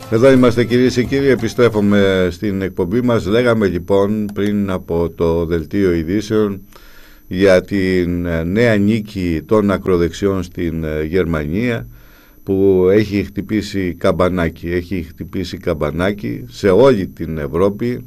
Εδώ είμαστε κυρίες και κύριοι, επιστρέφουμε στην εκπομπή μας. Λέγαμε λοιπόν πριν από το δελτίο ειδήσεων για την νέα νίκη των ακροδεξιών στην Γερμανία, που έχει χτυπήσει καμπανάκι σε όλη την Ευρώπη.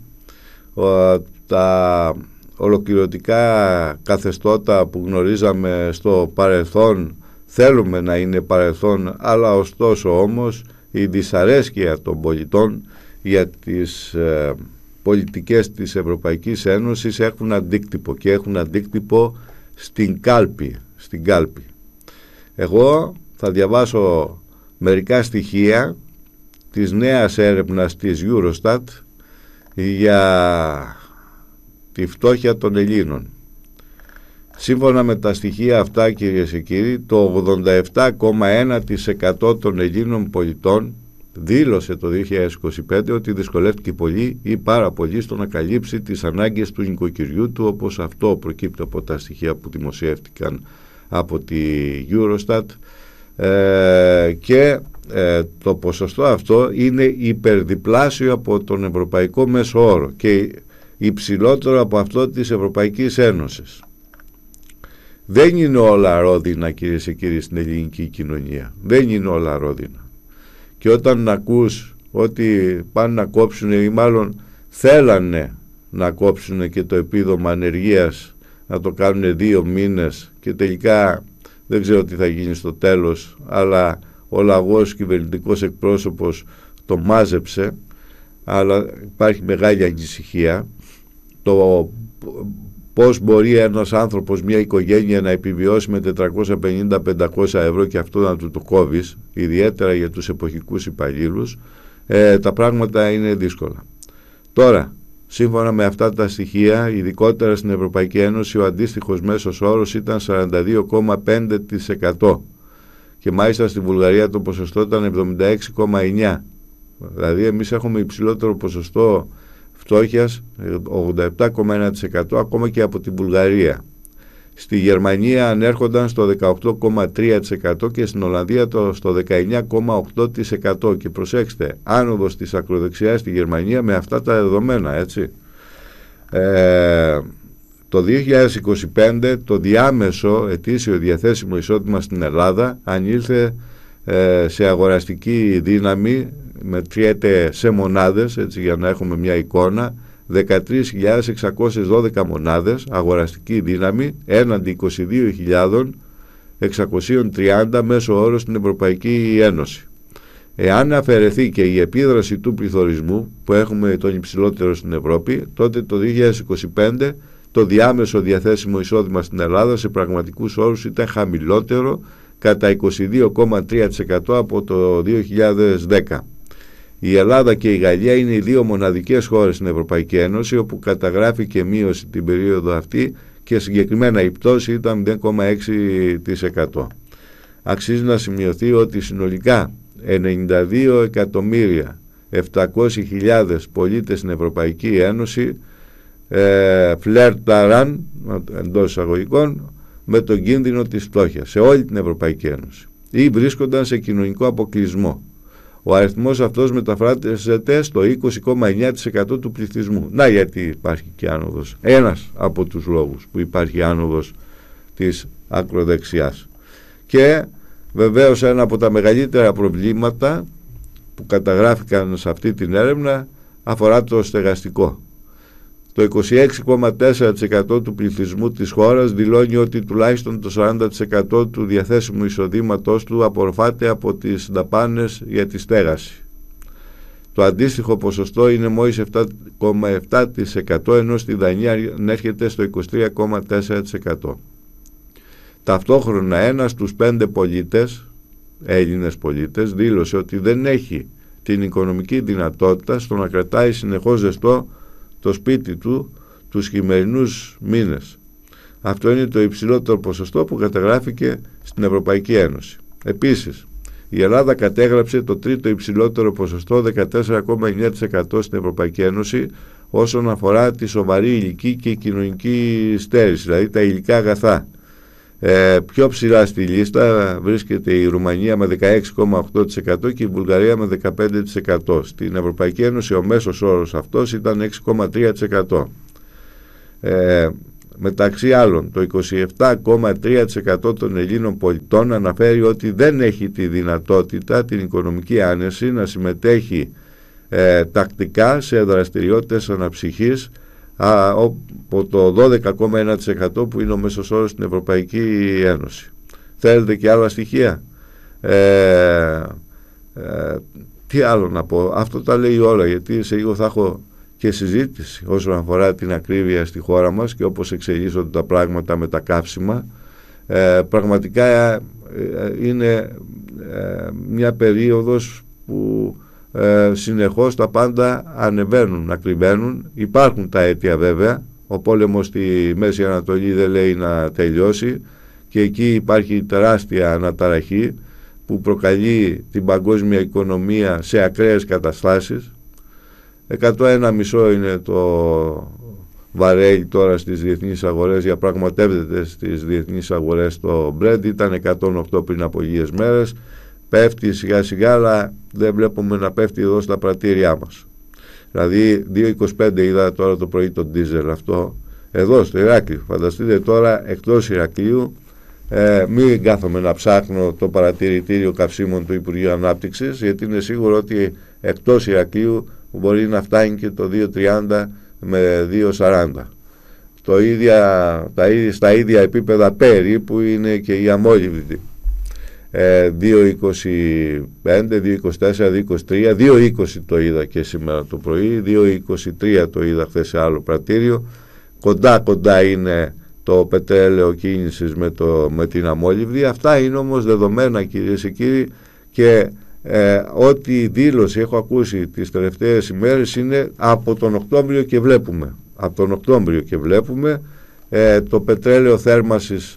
Τα ολοκληρωτικά καθεστώτα που γνωρίζαμε στο παρελθόν θέλουμε να είναι παρελθόν, αλλά ωστόσο όμως η δυσαρέσκεια των πολιτών για τις πολιτικές της Ευρωπαϊκής Ένωσης έχουν αντίκτυπο, και έχουν αντίκτυπο στην κάλπη. Εγώ θα διαβάσω μερικά στοιχεία της νέας έρευνας της Eurostat για τη φτώχεια των Ελλήνων. Σύμφωνα με τα στοιχεία αυτά, κυρίες και κύριοι, το 87,1% των Ελλήνων πολιτών δήλωσε το 2025 ότι δυσκολεύτηκε πολύ ή πάρα πολύ στο να καλύψει τις ανάγκες του νοικοκυριού του, όπως αυτό προκύπτει από τα στοιχεία που δημοσιεύτηκαν από τη Eurostat, και το ποσοστό αυτό είναι υπερδιπλάσιο από τον ευρωπαϊκό μέσο όρο και υψηλότερο από αυτό της Ευρωπαϊκής Ένωσης. Δεν είναι όλα ρόδινα, κυρίες και κύριοι, στην ελληνική κοινωνία. Δεν είναι όλα ρόδινα. Και όταν ακούς ότι πάνε να κόψουν, ή μάλλον θέλανε να κόψουν και το επίδομα ανεργίας, να το κάνουν 2 μήνες, και τελικά δεν ξέρω τι θα γίνει στο τέλος, αλλά ο λαγός κυβερνητικός εκπρόσωπος το μάζεψε, αλλά υπάρχει μεγάλη ανησυχία. Το πώς μπορεί ένας άνθρωπος, μια οικογένεια, να επιβιώσει με 450-500 ευρώ και αυτό να του το κόβεις, ιδιαίτερα για τους εποχικούς υπαλλήλους, τα πράγματα είναι δύσκολα. Τώρα, σύμφωνα με αυτά τα στοιχεία, ειδικότερα στην Ευρωπαϊκή Ένωση, ο αντίστοιχος μέσος όρος ήταν 42,5% και μάλιστα στη Βουλγαρία το ποσοστό ήταν 76,9%. Δηλαδή εμείς έχουμε υψηλότερο ποσοστό φτώχειας, 87,1%, ακόμα και από την Βουλγαρία. Στη Γερμανία ανέρχονταν στο 18,3% και στην Ολλανδία στο 19,8%. Και προσέξτε, άνοδος της ακροδεξιάς στη Γερμανία με αυτά τα δεδομένα, έτσι. Το 2025 το διάμεσο ετήσιο διαθέσιμο εισόδημα στην Ελλάδα ανήλθε σε αγοραστική δύναμη, μετριέται σε μονάδες, έτσι, για να έχουμε μια εικόνα, 13.612 μονάδες αγοραστική δύναμη έναντι 22.630 μέσο όρο στην Ευρωπαϊκή Ένωση. Εάν αφαιρεθεί και η επίδραση του πληθωρισμού, που έχουμε τον υψηλότερο στην Ευρώπη, τότε το 2025 το διάμεσο διαθέσιμο εισόδημα στην Ελλάδα σε πραγματικούς όρους ήταν χαμηλότερο κατά 22,3% από το 2010. Η Ελλάδα και η Γαλλία είναι οι δύο μοναδικές χώρες στην Ευρωπαϊκή Ένωση όπου καταγράφηκε μείωση την περίοδο αυτή, και συγκεκριμένα η πτώση ήταν 0,6%. Αξίζει να σημειωθεί ότι συνολικά 92.700.000 πολίτες στην Ευρωπαϊκή Ένωση φλερταραν, εντός εισαγωγικών, με τον κίνδυνο της φτώχειας σε όλη την Ευρωπαϊκή Ένωση ή βρίσκονταν σε κοινωνικό αποκλεισμό. Ο αριθμός αυτός μεταφράζεται στο 20,9% του πληθυσμού. Να, γιατί υπάρχει και άνοδος. Ένας από τους λόγους που υπάρχει άνοδος της ακροδεξιάς. Και βεβαίως ένα από τα μεγαλύτερα προβλήματα που καταγράφηκαν σε αυτή την έρευνα αφορά το στεγαστικό. Το 26,4% του πληθυσμού της χώρας δηλώνει ότι τουλάχιστον το 40% του διαθέσιμου εισοδήματός του απορροφάται από τις δαπάνες για τη στέγαση. Το αντίστοιχο ποσοστό είναι μόλις 7,7%, ενώ στη Δανία ανέρχεται στο 23,4%. Ταυτόχρονα ένας στους 5 πολίτες, Έλληνες πολίτες, δήλωσε ότι δεν έχει την οικονομική δυνατότητα στο να κρατάει συνεχώς ζεστό το σπίτι του τους χειμερινούς μήνες. Αυτό είναι το υψηλότερο ποσοστό που καταγράφηκε στην Ευρωπαϊκή Ένωση. Επίσης, η Ελλάδα κατέγραψε το τρίτο υψηλότερο ποσοστό, 14,9% στην Ευρωπαϊκή Ένωση, όσον αφορά τη σοβαρή υλική και κοινωνική στέρηση, δηλαδή τα υλικά αγαθά. Πιο ψηλά στη λίστα βρίσκεται η Ρουμανία με 16,8% και η Βουλγαρία με 15%. Στην Ευρωπαϊκή Ένωση ο μέσος όρος αυτός ήταν 6,3%. Μεταξύ άλλων, το 27,3% των Ελλήνων πολιτών αναφέρει ότι δεν έχει τη δυνατότητα, την οικονομική άνεση, να συμμετέχει τακτικά σε δραστηριότητες αναψυχής από το 12,1% που είναι ο μέσος όρος στην Ευρωπαϊκή Ένωση. Θέλετε και άλλα στοιχεία? Τι άλλο να πω? Αυτό τα λέει όλα, γιατί σε λίγο θα έχω και συζήτηση όσον αφορά την ακρίβεια στη χώρα μας και όπως εξελίσσονται τα πράγματα με τα καύσιμα. Πραγματικά είναι μια περίοδος που συνεχώς τα πάντα ανεβαίνουν, ακριβένουν. Υπάρχουν τα αίτια βέβαια. Ο πόλεμος στη Μέση Ανατολή δεν λέει να τελειώσει και εκεί υπάρχει τεράστια αναταραχή που προκαλεί την παγκόσμια οικονομία σε ακραίες καταστάσεις. 101,5 είναι το βαρέλι τώρα στις διεθνείς αγορές, διαπραγματεύεται στις διεθνείς αγορές το Brent, ήταν 108 πριν από λίγες μέρες, πέφτει σιγά σιγά, αλλά δεν βλέπουμε να πέφτει εδώ στα πρατήριά μας. Δηλαδή 2,25 είδα τώρα το πρωί το ντίζελ αυτό, εδώ στο Ηράκλειο. Φανταστείτε τώρα εκτός Ηρακλείου, μην κάθομαι να ψάχνω το παρατηρητήριο καυσίμων του Υπουργείου Ανάπτυξης, γιατί είναι σίγουρο ότι εκτός Ηρακλείου μπορεί να φτάνει και το 2,30 με 2,40. Στα ίδια επίπεδα περίπου είναι και η αμόλυβδη. 2,25, 2,24, 2,23, 2,20 το είδα και σήμερα το πρωί, 2,23 το είδα χθες σε άλλο πρατήριο. Κοντά είναι το πετρέλαιο κίνησης με την αμόλυβδη. Αυτά είναι όμως δεδομένα, κυρίες και κύριοι, και ό,τι δήλωση έχω ακούσει τις τελευταίες ημέρες είναι από τον Οκτώβριο και βλέπουμε. Από τον Οκτώβριο και βλέπουμε το πετρέλαιο θέρμασης,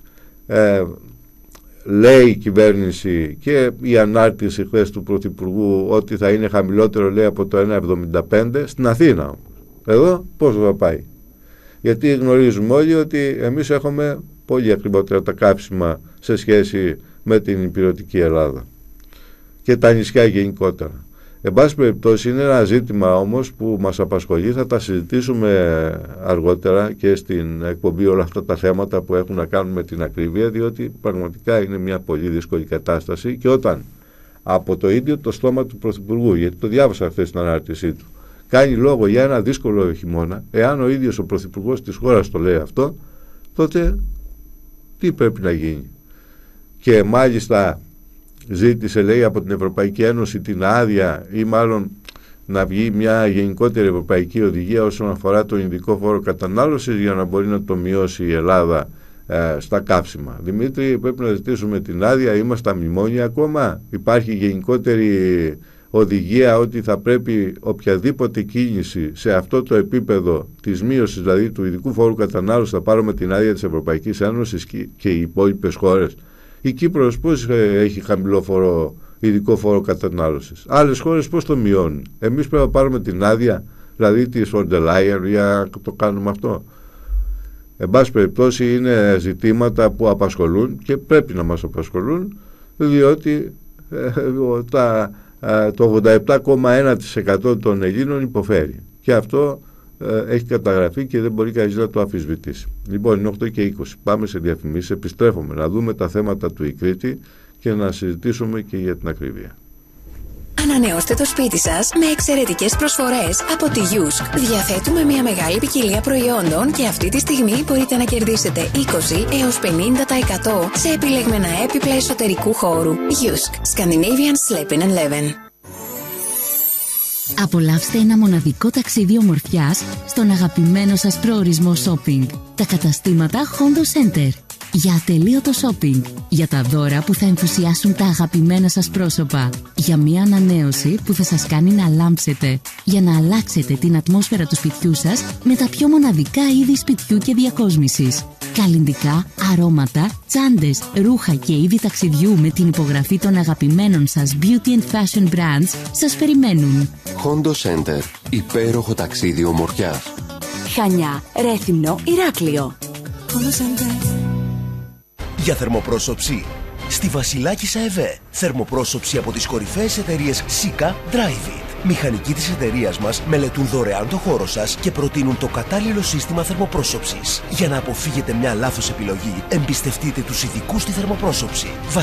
λέει η κυβέρνηση και η ανάρτηση χθες του Πρωθυπουργού ότι θα είναι χαμηλότερο, λέει, από το 1,75 στην Αθήνα. Εδώ πώς θα πάει? Γιατί γνωρίζουμε όλοι ότι εμείς έχουμε πολύ ακριβότερα τα κάψιμα σε σχέση με την υπηρετική Ελλάδα και τα νησιά γενικότερα. Εν πάση περιπτώσει είναι ένα ζήτημα όμως που μας απασχολεί, θα τα συζητήσουμε αργότερα και στην εκπομπή όλα αυτά τα θέματα που έχουν να κάνουν με την ακρίβεια, διότι πραγματικά είναι μια πολύ δύσκολη κατάσταση και όταν από το ίδιο το στόμα του Πρωθυπουργού, γιατί το διάβασα χθες στην ανάρτησή του, κάνει λόγο για ένα δύσκολο χειμώνα, εάν ο ίδιος ο Πρωθυπουργός της χώρας το λέει αυτό, τότε τι πρέπει να γίνει? Και μάλιστα ζήτησε, λέει, από την Ευρωπαϊκή Ένωση την άδεια ή μάλλον να βγει μια γενικότερη ευρωπαϊκή οδηγία όσον αφορά τον ειδικό φόρο κατανάλωσης για να μπορεί να το μειώσει η Ελλάδα στα καύσιμα. Δημήτρη, πρέπει να ζητήσουμε την άδεια, είμαστε στα μνημόνια ακόμα? Υπάρχει γενικότερη οδηγία ότι θα πρέπει οποιαδήποτε κίνηση σε αυτό το επίπεδο της μείωσης, δηλαδή του ειδικού φόρου κατανάλωσης, θα πάρουμε την άδεια της Ευρωπαϊκής Ένωσης και οι υπόλοιπες χώρες? Η Κύπρος πώς έχει χαμηλό ειδικό φόρο κατανάλωσης? Άλλες χώρες πώς το μειώνουν? Εμείς πρέπει να πάρουμε την άδεια, δηλαδή της Ορντελάιερ, για να το κάνουμε αυτό? Εν πάση περιπτώσει είναι ζητήματα που απασχολούν και πρέπει να μας απασχολούν, διότι το 87,1% των Ελλήνων υποφέρει και αυτό έχει καταγραφεί και δεν μπορεί κανείς να το αμφισβητήσει. Λοιπόν, είναι 8 και 20. Πάμε σε διαφημίσεις, επιστρέφουμε να δούμε τα θέματα του η Κρήτη και να συζητήσουμε και για την ακρίβεια. Ανανεώστε το σπίτι σας με εξαιρετικές προσφορές από τη Yusk. Διαθέτουμε μια μεγάλη ποικιλία προϊόντων και αυτή τη στιγμή μπορείτε να κερδίσετε 20 έως 50% σε επιλεγμένα έπιπλα εσωτερικού χώρου. Yusk. Scandinavian Sleeping and Living. Απολαύστε ένα μοναδικό ταξίδι ομορφιάς στον αγαπημένο σας προορισμό shopping. Τα καταστήματα Hondo Center. Για ατελείωτο shopping. Για τα δώρα που θα ενθουσιάσουν τα αγαπημένα σας πρόσωπα. Για μια ανανέωση που θα σας κάνει να λάμψετε. Για να αλλάξετε την ατμόσφαιρα του σπιτιού σας με τα πιο μοναδικά είδη σπιτιού και διακόσμησης. Καλλυντικά, αρώματα, τσάντες, ρούχα και είδη ταξιδιού με την υπογραφή των αγαπημένων σας beauty and fashion brands σας περιμένουν. Hondo Center. Υπέροχο ταξίδι ομορφιάς. Χανιά, Ρέθυμνο, Ηράκλειο. για θερμοπρόσωψη. Στη Βασιλάκισσα ΕΒΕ. Θερμοπρόσωψη από τις κορυφαίες εταιρείες Sika, Drive It. Μηχανικοί της εταιρείας μας μελετούν δωρεάν το χώρο σας και προτείνουν το κατάλληλο σύστημα θερμοπρόσωψης. Για να αποφύγετε μια λάθος επιλογή, εμπιστευτείτε τους ειδικούς στη θερμοπρόσωψη.